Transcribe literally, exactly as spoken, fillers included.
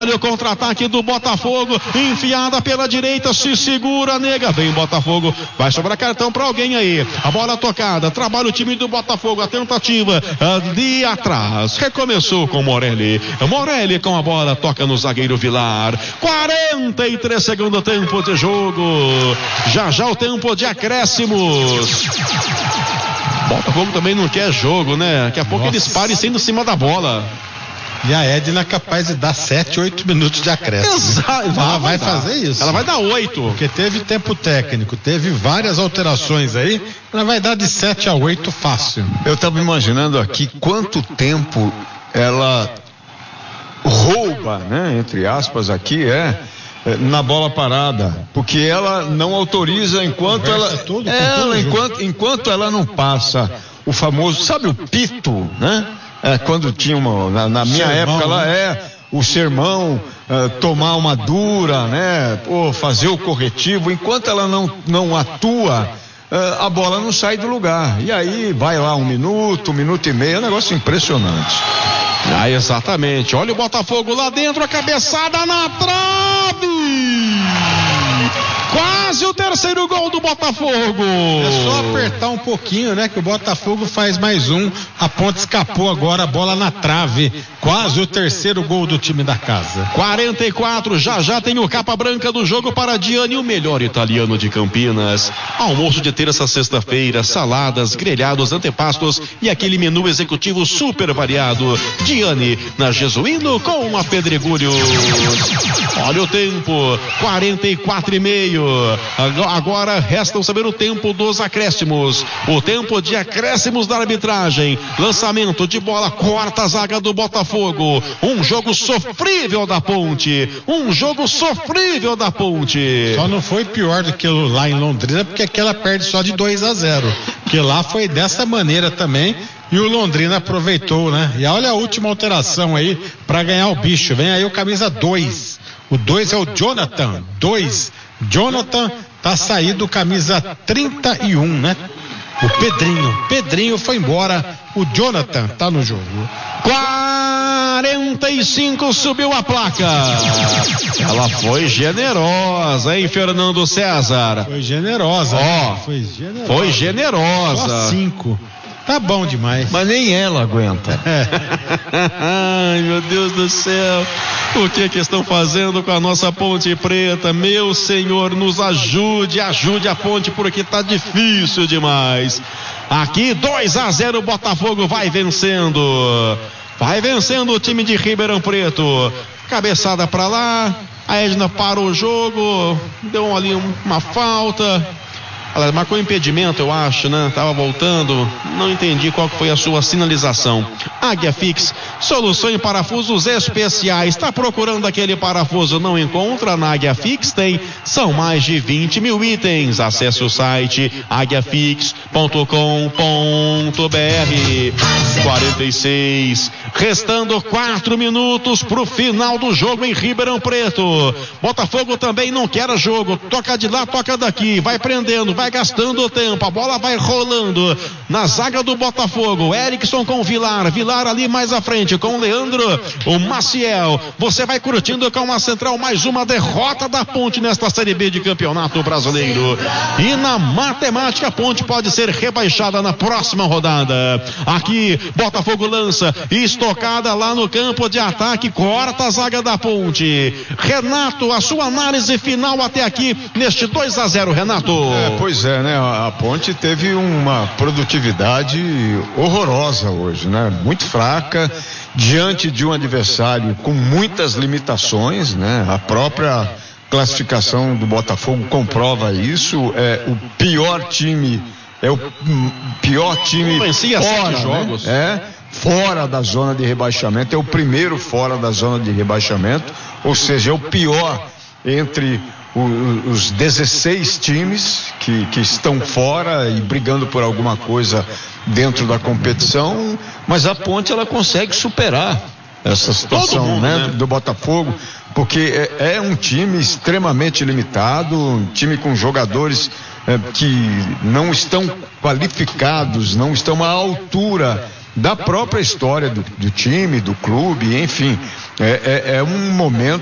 Olha o contra-ataque do Botafogo, enfiada pela direita, se segura, nega, vem Botafogo, vai sobrar cartão pra alguém aí, a bola tocada, trabalha o time do Botafogo, a tentativa ali atrás, recomeçou com Morelli, Morelli com a bola, toca no zagueiro Vilar, quarenta e três segundos tempo de jogo, já já o tempo de acréscimos. Botafogo também não quer jogo, né? Daqui a pouco Nossa. Eles param sendo em cima da bola. E a Edna é capaz de dar sete, oito minutos de acréscimo. Exato. Ela vai, vai fazer isso. Ela vai dar oito. Porque teve tempo técnico, teve várias alterações aí. Ela vai dar de sete a oito fácil. Eu estava imaginando aqui quanto tempo ela rouba, né? Entre aspas aqui, é. Na bola parada, porque ela não autoriza enquanto ela, tudo, ela enquanto, enquanto ela não passa o famoso, sabe o pito, né? É, quando tinha uma, na, na minha sermão, época lá é o sermão, é, tomar uma dura, né? Pô, fazer o corretivo, enquanto ela não, não atua, é, a bola não sai do lugar, e aí vai lá um minuto, um minuto e meio, é um negócio impressionante. Ah, exatamente. Olha o Botafogo lá dentro, a cabeçada na trave. Quase o terceiro gol do Botafogo. É só apertar um pouquinho, né? Que o Botafogo faz mais um. A Ponte escapou agora, a bola na trave. Quase o terceiro gol do time da casa. quarenta e quatro, já já tem o capa branca do jogo para Diani, o melhor italiano de Campinas. Almoço de terça a sexta-feira, saladas, grelhados, antepastos e aquele menu executivo super variado. Diani, na Jesuíno com a Pedregulho. Olha o tempo, quarenta e quatro e meio. Agora restam saber o tempo dos acréscimos. O tempo de acréscimos da arbitragem. Lançamento de bola, corta a zaga do Botafogo. Um jogo sofrível da Ponte. Um jogo sofrível da Ponte. Só não foi pior do que lá em Londrina, porque aquela perde só de dois a zero. Que lá foi dessa maneira também. E o Londrina aproveitou, né? E olha a última alteração aí para ganhar o bicho. Vem aí o camisa dois. O dois é o Jonathan. dois. Jonathan tá saído, camisa trinta e um, né? O Pedrinho. Pedrinho foi embora. O Jonathan tá no jogo. quarenta e cinco, subiu a placa. Ela foi generosa, hein, Fernando César? Foi generosa. Ó, foi generosa. Foi generosa. Só cinco. Tá bom demais. Mas nem ela aguenta. É. Ai, meu Deus do céu. O que que estão fazendo com a nossa Ponte Preta? Meu Senhor, nos ajude, ajude a Ponte, porque tá difícil demais. Aqui dois a zero, Botafogo vai vencendo. Vai vencendo o time de Ribeirão Preto. Cabeçada pra lá. A Edna parou o jogo. Deu ali uma falta. Ela marcou impedimento, eu acho, né? Tava voltando, não entendi qual foi a sua sinalização. Águia Fix, solução em parafusos especiais. Tá procurando aquele parafuso, não encontra? Na Águia Fix tem, são mais de vinte mil itens. Acesse o site águia fix ponto com ponto b r. quarenta e seis, restando quatro minutos pro final do jogo em Ribeirão Preto. Botafogo também não quer jogo, toca de lá, toca daqui, vai prendendo, vai gastando o tempo, a bola vai rolando na zaga do Botafogo. Erickson com Vilar, Vilar ali mais à frente com o Leandro, o Maciel. Você vai curtindo com a central, mais uma derrota da Ponte nesta Série B de Campeonato Brasileiro. E na matemática, a Ponte pode ser rebaixada na próxima rodada. Aqui, Botafogo lança, estocada lá no campo de ataque, corta a zaga da Ponte. Renato, a sua análise final até aqui neste dois a zero, Renato. É, pois é, né? A Ponte teve uma produtividade horrorosa hoje, né? Muito fraca, diante de um adversário com muitas limitações, né? A própria classificação do Botafogo comprova isso. É o pior time, é o pior time fora, jogos. Né? É, fora da zona de rebaixamento, é o primeiro fora da zona de rebaixamento, ou seja, é o pior entre os dezesseis times que, que estão fora e brigando por alguma coisa dentro da competição, mas a Ponte ela consegue superar essa situação, mundo, né, né? do Botafogo, porque é, é um time extremamente limitado, um time com jogadores é, que não estão qualificados, não estão à altura da própria história do, do time, do clube, enfim. É, é, é um momento